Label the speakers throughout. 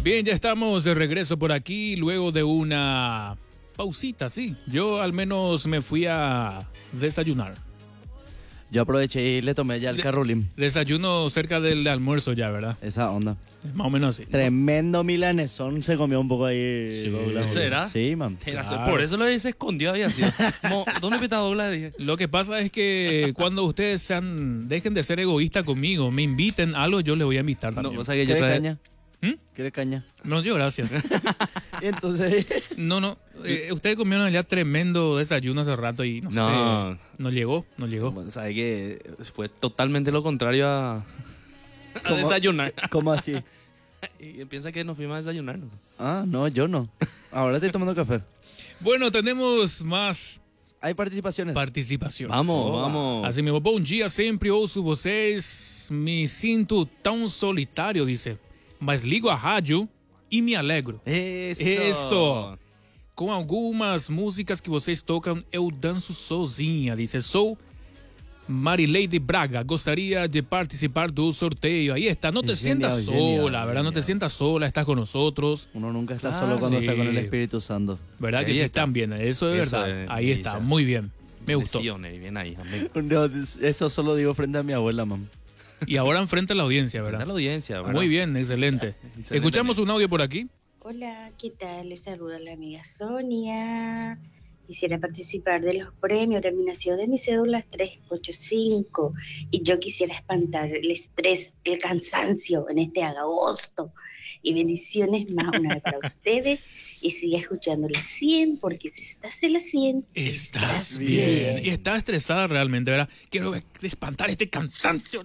Speaker 1: Bien, ya estamos de regreso por aquí luego de una pausita, sí. Yo al menos me fui a desayunar.
Speaker 2: Yo aproveché y le tomé ya el carrulín.
Speaker 1: Desayuno cerca del almuerzo ya, ¿verdad?
Speaker 2: Esa onda.
Speaker 1: Más o menos así.
Speaker 2: Tremendo milanesón se comió un poco ahí.
Speaker 1: Sí.
Speaker 2: Douglas.
Speaker 3: ¿Será?
Speaker 2: Sí, man.
Speaker 3: Claro. Por eso se escondió ahí así. ¿Dónde está Douglas? Dije.
Speaker 1: Lo que pasa es que cuando ustedes dejen de ser egoístas conmigo, me inviten a algo, yo les voy a invitar también.
Speaker 3: No, o sea que yo
Speaker 2: ¿Quiere
Speaker 3: traje...
Speaker 2: caña?
Speaker 1: ¿Mm?
Speaker 2: ¿Quiere caña?
Speaker 1: No, yo gracias.
Speaker 2: Y entonces...
Speaker 1: No. Ustedes comieron allá tremendo desayuno hace rato y no sé. No llegó.
Speaker 3: Bueno, sabe que fue totalmente lo contrario a desayunar.
Speaker 2: ¿Cómo así?
Speaker 3: Y piensa que nos fuimos a desayunar.
Speaker 2: Ah, no, yo no. Ahora estoy tomando café.
Speaker 1: Bueno, tenemos más
Speaker 2: Hay participaciones.
Speaker 1: participaciones.
Speaker 3: Vamos.
Speaker 1: Assim mesmo. Bom dia, sempre ouço vocês. Me sinto tão solitário, dice. Mas ligo a rádio e me alegro. Isso. Com algumas músicas que vocês tocam, eu danço sozinha, dice. Sou Marileide Braga. Gostaria de participar do sorteio. Ahí está. No te sientas sola, ¿verdad? No te sientas sola, estás con nosotros.
Speaker 2: Uno nunca está solo cuando
Speaker 1: sí.
Speaker 2: está con el Espíritu Santo.
Speaker 1: ¿Verdad que
Speaker 3: Ahí
Speaker 1: sí
Speaker 3: está.
Speaker 1: están bien? Eso es
Speaker 3: Eso
Speaker 1: verdad.
Speaker 3: es,
Speaker 1: Ahí está.
Speaker 3: dice.
Speaker 1: Muy bien. Me gustó.
Speaker 3: Bien ahí, amigo.
Speaker 2: No, eso solo digo frente a mi abuela, mamá.
Speaker 1: Y ahora enfrente a la audiencia,
Speaker 3: Está
Speaker 1: ¿verdad?
Speaker 3: la audiencia, ¿verdad?
Speaker 1: Muy bien, excelente. Escuchamos un audio por aquí.
Speaker 4: Hola, ¿qué tal? Les saluda la amiga Sonia. Quisiera participar de los premios, terminación de mi cédula 385. Y yo quisiera espantar el estrés, el cansancio en este agosto. Y bendiciones más una vez para ustedes. Y siga escuchando la 100, porque si estás en la 100,
Speaker 1: Estás bien. Y estás estresada realmente, ¿verdad? Quiero espantar este cansancio.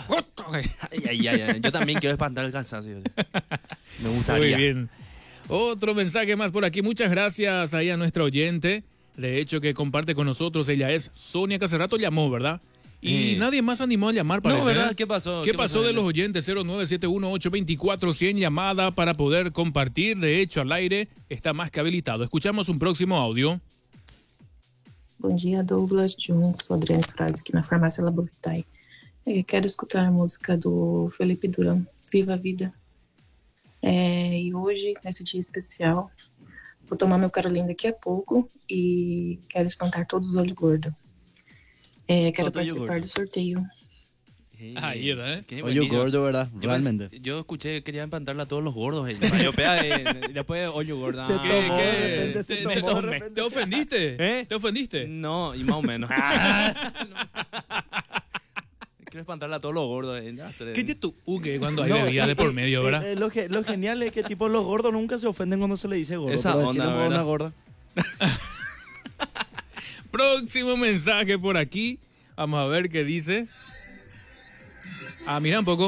Speaker 3: Ay. Yo también quiero espantar el cansancio. Me gustaría.
Speaker 1: Muy bien. Otro mensaje más por aquí. Muchas gracias ahí a nuestra oyente. De hecho, que comparte con nosotros. Ella es Sonia, que hace rato llamó, ¿verdad? Y nadie más animó a llamar, parece.
Speaker 3: No, ¿verdad? ¿Qué pasó?
Speaker 1: ¿Qué pasó de los oyentes? 0971-824-100, llamada para poder compartir. De hecho, al aire está más que habilitado. Escuchamos un próximo audio.
Speaker 5: Bom dia, Douglas Jun, sou Adriane Frades, aqui na Farmácia Labortai. Quero escutar a música do Felipe Duran, Viva a Vida. E hoje, nesse dia especial, vou tomar meu Carolina daqui a pouco e quero espantar todos os olhos gordos. Quero participar do sorteio.
Speaker 1: Ahí está, ¿eh?
Speaker 3: Qué
Speaker 2: Oye,
Speaker 3: buenísimo.
Speaker 2: gordo, ¿verdad?
Speaker 3: Yo
Speaker 2: Realmente.
Speaker 3: Yo escuché que quería empantarle a todos los gordos. Después hoyo gorda.
Speaker 2: Se tomó de repente, se tomó de repente.
Speaker 1: ¿Te ofendiste?
Speaker 3: ¿Eh?
Speaker 1: ¿Te ofendiste?
Speaker 3: No, y más o menos. Quiero espantarle a todos los gordos.
Speaker 1: ¿Qué te tu que cuando hay bebida de por medio, verdad?
Speaker 2: Lo genial es que tipo los gordos nunca se ofenden cuando se le dice gordo.
Speaker 3: Esa
Speaker 2: pero
Speaker 3: onda,
Speaker 2: decirle a una
Speaker 3: ¿verdad?
Speaker 2: gorda.
Speaker 1: Próximo mensaje por aquí. Vamos a ver qué dice. Mira un poco.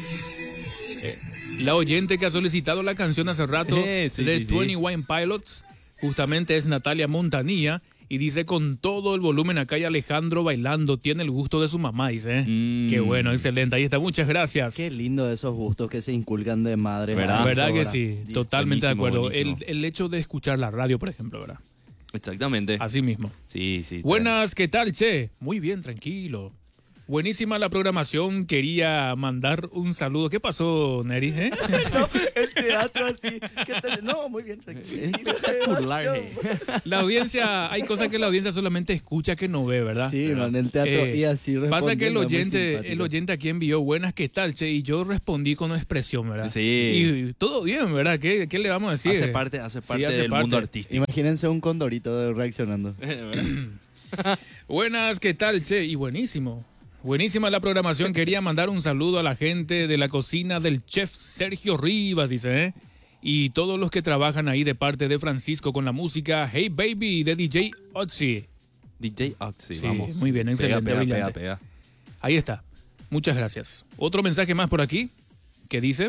Speaker 1: La oyente que ha solicitado la canción hace rato
Speaker 3: Sí,
Speaker 1: de
Speaker 3: sí.
Speaker 1: 21 Pilots, justamente es Natalia Montanilla, y dice con todo el volumen acá hay Alejandro bailando, tiene el gusto de su mamá, dice. Qué bueno, excelente, ahí está, muchas gracias.
Speaker 2: Qué lindo esos gustos que se inculcan de madre.
Speaker 3: ¿Verdad?
Speaker 1: ¿Verdad que sí? Totalmente
Speaker 3: Buenísimo,
Speaker 1: de acuerdo.
Speaker 3: buenísimo.
Speaker 1: El hecho de escuchar la radio, por ejemplo, ¿verdad?
Speaker 3: Exactamente.
Speaker 1: Así mismo.
Speaker 3: Sí.
Speaker 1: Buenas, ¿qué tal, che? Muy bien, tranquilo. Buenísima la programación, quería mandar un saludo. ¿Qué pasó, Neri?
Speaker 2: No, el teatro así. No, muy bien, tranquilo.
Speaker 1: La audiencia, hay cosas que la audiencia solamente escucha que no ve, ¿verdad?
Speaker 2: Sí, man, el teatro y así
Speaker 1: Pasa que el
Speaker 2: respondiendo, muy
Speaker 1: oyente
Speaker 2: simpático.
Speaker 1: aquí envió buenas, ¿qué tal, che? Y yo respondí con una expresión, ¿verdad?
Speaker 3: Sí.
Speaker 1: Y todo bien, ¿verdad? ¿Qué le vamos a decir?
Speaker 3: Hace parte
Speaker 1: Sí,
Speaker 3: del mundo artístico.
Speaker 2: Imagínense un condorito reaccionando.
Speaker 1: Buenas, ¿qué tal, che? Y buenísimo. Buenísima la programación. Quería mandar un saludo a la gente de la cocina del chef Sergio Rivas, dice, ¿eh? Y todos los que trabajan ahí de parte de Francisco con la música Hey Baby de DJ Oxy.
Speaker 3: DJ Oxy,
Speaker 1: Sí,
Speaker 3: vamos.
Speaker 1: muy bien, excelente, brillante.
Speaker 3: Pega.
Speaker 1: Ahí está. Muchas gracias. Otro mensaje más por aquí que dice...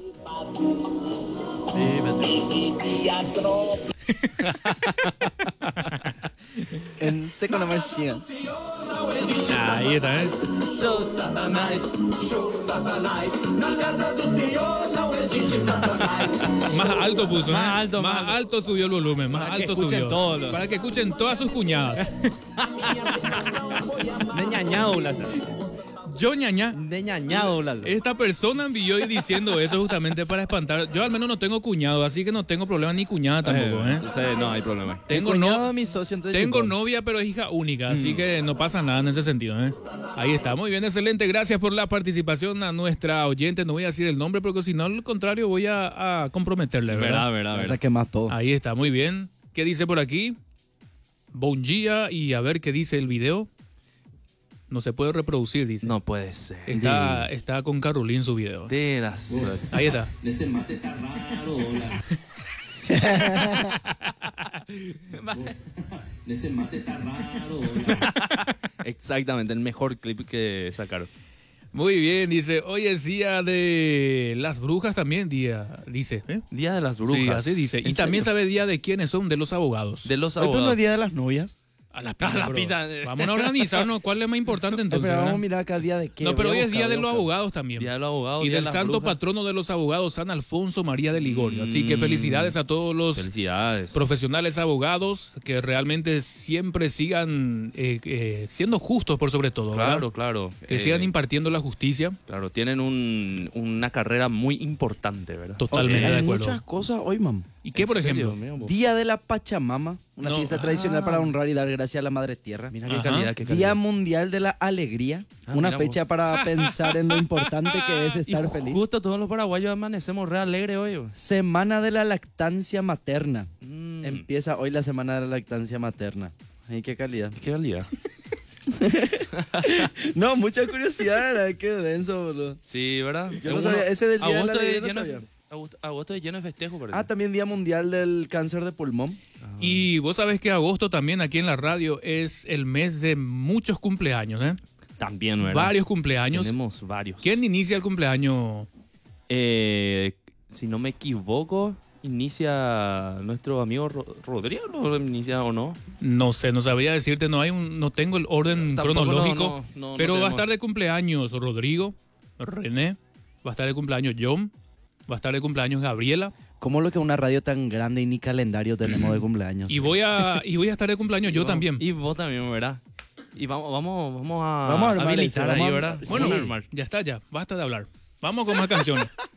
Speaker 2: En Second Machine.
Speaker 1: Ahí está, ¿eh?
Speaker 3: Show Satanás.
Speaker 1: Más alto puso, ¿eh?
Speaker 3: Más alto,
Speaker 1: más
Speaker 3: más
Speaker 1: alto subió el volumen, más
Speaker 3: Para que
Speaker 1: alto
Speaker 3: escuchen
Speaker 1: subió.
Speaker 3: todos.
Speaker 1: Para que escuchen todas sus cuñadas.
Speaker 3: De ñañado, Blas.
Speaker 1: Yo ñaña.
Speaker 3: De ñañado, Lalo.
Speaker 1: Esta persona envió diciendo eso justamente para espantar. Yo al menos no tengo cuñado, así que no tengo problema ni cuñada tampoco, ¿eh?
Speaker 3: Entonces, no hay problema.
Speaker 1: Tengo,
Speaker 2: El cuñado de mi socio, entonces
Speaker 1: tengo
Speaker 2: llegó.
Speaker 1: novia, pero es hija única, así que no pasa nada en ese sentido, ¿eh? Ahí está, muy bien, excelente. Gracias por la participación a nuestra oyente. No voy a decir el nombre porque si no, al contrario, voy a comprometerle, ¿verdad?
Speaker 3: Verá.
Speaker 2: O sea, que más todo.
Speaker 1: Ahí está, muy bien. ¿Qué dice por aquí? Bon día y a ver qué dice el video. No se puede reproducir, dice.
Speaker 3: No puede ser.
Speaker 1: Está con Carolín su video.
Speaker 3: De las...
Speaker 1: Ahí está.
Speaker 6: Ese mate está raro, hola. Ese mate está raro, hola.
Speaker 3: Exactamente, el mejor clip que sacaron.
Speaker 1: Muy bien, dice. Hoy es día de las brujas también, dice. ¿eh?
Speaker 3: Día de las brujas.
Speaker 1: Sí, así dice. Y
Speaker 3: ¿En
Speaker 1: también
Speaker 3: serio?
Speaker 1: sabe día de quiénes son, de los abogados.
Speaker 3: De los
Speaker 2: Hoy pues no
Speaker 3: abogados.
Speaker 2: es día de las novias.
Speaker 1: A la
Speaker 3: A la
Speaker 1: bro.
Speaker 3: pita.
Speaker 1: Vamos a organizarnos. ¿Cuál es más importante entonces?
Speaker 2: Pero vamos
Speaker 1: ¿verdad?
Speaker 2: a mirar acá día de qué.
Speaker 1: No, pero
Speaker 2: Voy
Speaker 1: hoy
Speaker 2: a
Speaker 1: es día
Speaker 2: buscar,
Speaker 1: de
Speaker 2: voy a
Speaker 1: los
Speaker 2: buscar.
Speaker 1: abogados también.
Speaker 3: Día de los abogados.
Speaker 1: Y
Speaker 3: día de
Speaker 1: del
Speaker 3: las
Speaker 1: santo
Speaker 3: brujas.
Speaker 1: patrono de los abogados, San Alfonso María de Ligorio. Así que felicidades a todos los
Speaker 3: Felicidades.
Speaker 1: profesionales abogados que realmente siempre sigan siendo justos por sobre todo. ¿verdad?
Speaker 3: Claro, claro.
Speaker 1: Que sigan impartiendo la justicia.
Speaker 3: Claro, tienen una carrera muy importante, ¿verdad?
Speaker 1: Totalmente
Speaker 2: Hay
Speaker 1: de acuerdo.
Speaker 2: muchas cosas hoy, mam.
Speaker 1: ¿Y qué, por
Speaker 3: ¿En serio?
Speaker 1: ejemplo?
Speaker 3: Mira vos.
Speaker 2: Día de la Pachamama, una
Speaker 1: No.
Speaker 2: fiesta tradicional para honrar y dar gracias a la Madre Tierra.
Speaker 3: Mira qué
Speaker 1: Ajá.
Speaker 3: calidad, qué calidad.
Speaker 2: Día Mundial de la Alegría, una
Speaker 3: mira
Speaker 2: fecha para pensar en lo importante que es
Speaker 3: Y
Speaker 2: estar feliz.
Speaker 3: justo todos los paraguayos amanecemos re alegres hoy. Bro.
Speaker 2: Semana de la Lactancia Materna.
Speaker 3: Mm.
Speaker 2: Empieza hoy la Semana de la Lactancia Materna. Ay, qué calidad.
Speaker 3: Qué calidad.
Speaker 2: No, mucha curiosidad, ¿verdad? Qué denso, boludo.
Speaker 3: Sí, ¿verdad?
Speaker 2: Yo no sabía, ese del Día de la
Speaker 3: agosto
Speaker 2: Alegría no
Speaker 3: lleno,
Speaker 2: sabía.
Speaker 3: agosto es lleno de festejo, parece.
Speaker 2: Ah, también Día Mundial del Cáncer de Pulmón.
Speaker 1: Y vos sabés que agosto también aquí en la radio es el mes de muchos cumpleaños, ¿eh?
Speaker 3: También, ¿verdad?
Speaker 1: Varios cumpleaños.
Speaker 3: Tenemos varios.
Speaker 1: ¿Quién inicia el cumpleaños?
Speaker 3: Si no me equivoco, inicia nuestro amigo Rodrigo, ¿no? ¿Inicia o no?
Speaker 1: No sé, no sabría decirte, no tengo el orden
Speaker 3: Tampoco,
Speaker 1: cronológico,
Speaker 3: no
Speaker 1: pero va a
Speaker 3: tenemos.
Speaker 1: estar de cumpleaños Rodrigo, René, va a estar de cumpleaños John, va a estar de cumpleaños Gabriela
Speaker 2: ¿Cómo lo que una radio tan grande y ni calendario tenemos de cumpleaños?
Speaker 1: y voy a estar de cumpleaños yo también.
Speaker 3: Y vos también, ¿verdad? Y vamos a
Speaker 2: Vamos a armar
Speaker 3: habilitar
Speaker 2: eso,
Speaker 3: ahí,
Speaker 2: vamos a-
Speaker 3: ¿verdad?
Speaker 1: Bueno,
Speaker 3: Vamos a armar.
Speaker 1: ya está, ya, basta de hablar. Vamos con más canciones.